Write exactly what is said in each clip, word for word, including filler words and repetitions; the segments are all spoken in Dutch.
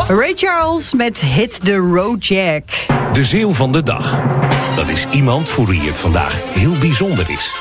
Ray Charles met Hit the Road Jack. De Zeeuw van de dag. Dat is iemand voor wie het vandaag heel bijzonder is.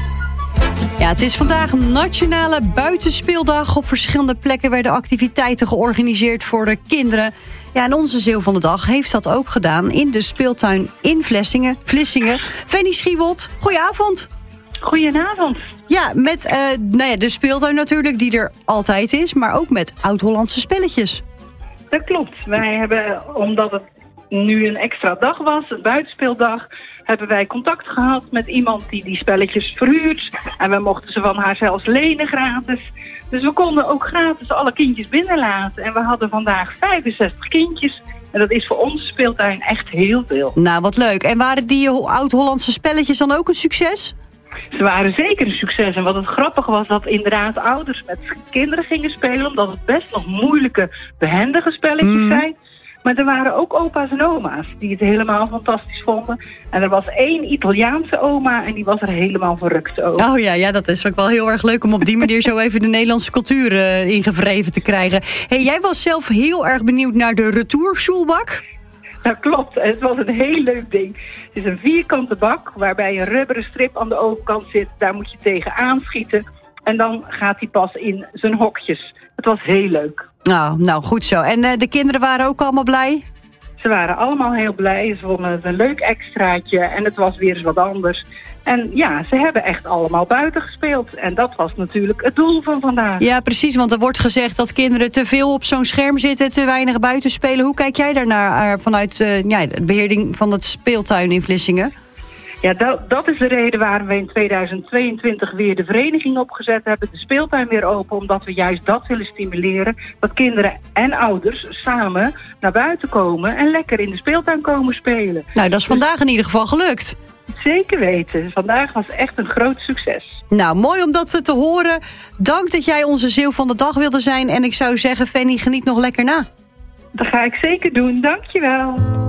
Ja, het is vandaag Nationale Buitenspeeldag. Op verschillende plekken werden activiteiten georganiseerd voor de kinderen. Ja, en onze Zeeuw van de dag heeft dat ook gedaan in de speeltuin in Vlissingen. Vlissingen. Fanny Schiewold, goedenavond. Goedenavond. Ja, met uh, nou ja, de speeltuin natuurlijk, die er altijd is, maar ook met Oud-Hollandse spelletjes. Dat klopt. Wij hebben, omdat het nu een extra dag was, een buitenspeeldag, hebben wij contact gehad met iemand die die spelletjes verhuurt. En we mochten ze van haar zelfs lenen gratis. Dus we konden ook gratis alle kindjes binnenlaten. En we hadden vandaag vijfenzestig kindjes. En dat is voor onze speeltuin echt heel veel. Nou, wat leuk. En waren die Oud-Hollandse spelletjes dan ook een succes? Ze waren zeker een succes. En wat het grappige was, dat inderdaad ouders met kinderen gingen spelen, omdat het best nog moeilijke, behendige spelletjes mm. zijn. Maar er waren ook opa's en oma's die het helemaal fantastisch vonden. En er was één Italiaanse oma en die was er helemaal verrukt over. Oh ja, ja, dat is ook wel heel erg leuk om op die manier zo even de Nederlandse cultuur uh, ingevreven te krijgen. Hey, jij was zelf heel erg benieuwd naar de retourschoelbak. Dat klopt, het was een heel leuk ding. Het is een vierkante bak waarbij een rubberen strip aan de overkant zit. Daar moet je tegen aanschieten en dan gaat hij pas in zijn hokjes. Het was heel leuk. Nou, nou goed zo. En uh, de kinderen waren ook allemaal blij? Ze waren allemaal heel blij. Ze vonden het een leuk extraatje en het was weer eens wat anders. En ja, ze hebben echt allemaal buiten gespeeld. En dat was natuurlijk het doel van vandaag. Ja, precies, want er wordt gezegd dat kinderen te veel op zo'n scherm zitten, te weinig buiten spelen. Hoe kijk jij daarnaar uh, vanuit uh, ja, de beheerding van het speeltuin in Vlissingen? Ja, dat, dat is de reden waarom we in tweeduizend tweeëntwintig weer de vereniging opgezet hebben. De speeltuin weer open, omdat we juist dat willen stimuleren. Dat kinderen en ouders samen naar buiten komen en lekker in de speeltuin komen spelen. Nou, dat is vandaag in ieder geval gelukt. Zeker weten. Vandaag was echt een groot succes. Nou, mooi om dat te horen. Dank dat jij onze Zeeuw van de dag wilde zijn. En ik zou zeggen, Fanny, geniet nog lekker na. Dat ga ik zeker doen. Dankjewel.